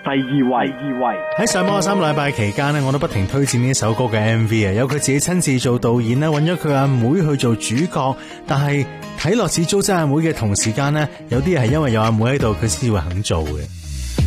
第二位。 喺上網3個禮拜期間呢，我都不停推薦呢首歌嘅 MV 啊，有佢自己親自做導演啦，揾咗佢阿妹去做主角，但係睇落似糟質阿妹嘅同時間呢，有啲嘢係因為有阿妹喺度，佢先會肯做嘅。